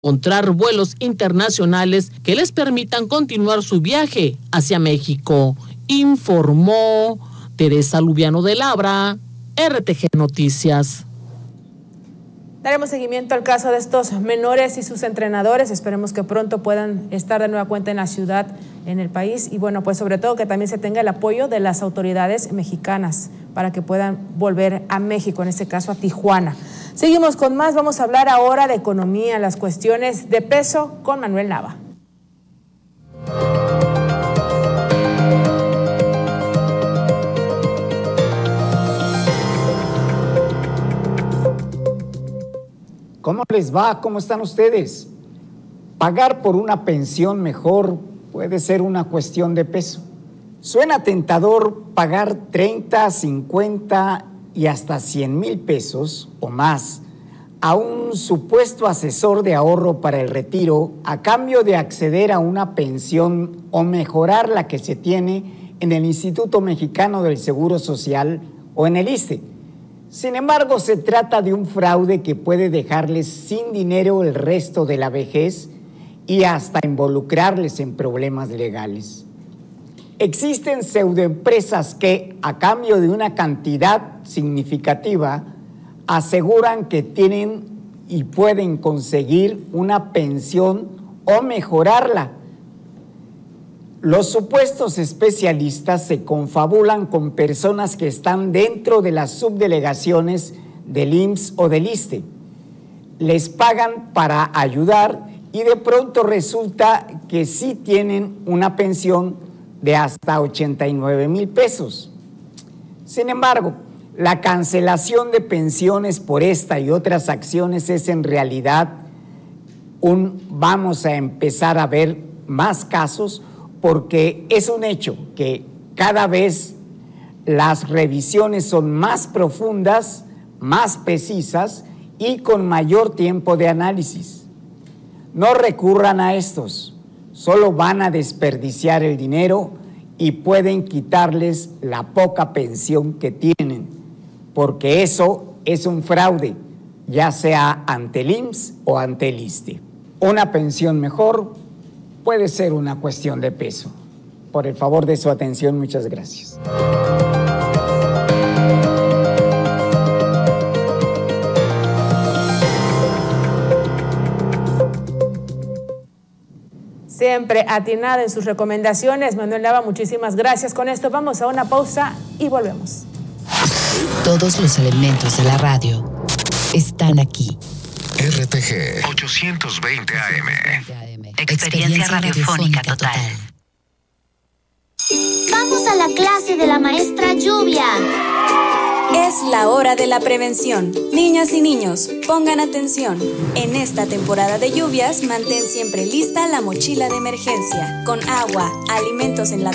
encontrar vuelos internacionales que les permitan continuar su viaje hacia México, informó Teresa Lubiano de Labra, RTG Noticias. Daremos seguimiento al caso de estos menores y sus entrenadores. Esperemos que pronto puedan estar de nueva cuenta en la ciudad, en el país, y bueno, pues sobre todo que también se tenga el apoyo de las autoridades mexicanas para que puedan volver a México, en este caso a Tijuana. Seguimos con más, vamos a hablar ahora de economía, las cuestiones de peso con Manuel Nava. ¿Cómo les va? ¿Cómo están ustedes? Pagar por una pensión mejor puede ser una cuestión de peso. Suena tentador pagar 30, 50 y hasta 100,000 pesos o más a un supuesto asesor de ahorro para el retiro a cambio de acceder a una pensión o mejorar la que se tiene en el Instituto Mexicano del Seguro Social o en el ISSSTE. Sin embargo, se trata de un fraude que puede dejarles sin dinero el resto de la vejez y hasta involucrarles en problemas legales. Existen pseudoempresas que, a cambio de una cantidad significativa, aseguran que tienen y pueden conseguir una pensión o mejorarla. Los supuestos especialistas se confabulan con personas que están dentro de las subdelegaciones del IMSS o del ISSSTE. Les pagan para ayudar y de pronto resulta que sí tienen una pensión de hasta 89,000 pesos. Sin embargo, la cancelación de pensiones por esta y otras acciones es en realidad vamos a empezar a ver más casos, porque es un hecho que cada vez las revisiones son más profundas, más precisas y con mayor tiempo de análisis. No recurran a estos, solo van a desperdiciar el dinero y pueden quitarles la poca pensión que tienen, porque eso es un fraude, ya sea ante el IMSS o ante el ISSSTE. Una pensión mejor puede ser una cuestión de peso. Por el favor de su atención, muchas gracias. Siempre atinada en sus recomendaciones, Manuel Nava, muchísimas gracias. Con esto vamos a una pausa y volvemos. Todos los elementos de la radio están aquí. RTG 820 AM. Experiencia radiofónica total. Vamos a la clase de la maestra Lluvia. Es la hora de la prevención. Niñas y niños, pongan atención. En esta temporada de lluvias, mantén siempre lista la mochila de emergencia, con agua, alimentos en la